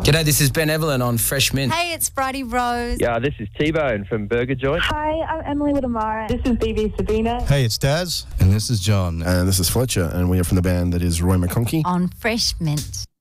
G'day, this is Ben Evelyn on Fresh Mint. Hey, it's Bridie Rose. Yeah, this is T-Bone from Burger Joint. Hi, I'm Emily Woodamara. This is BB Sabina. Hey, it's Daz. And this is John. And this is Fletcher, and we are from the band that is Roy McConkey. On Fresh Mint.